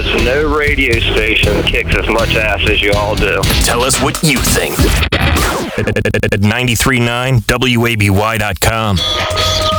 No radio station kicks as much ass as you all do. Tell us what you think at 93.9WABY.com.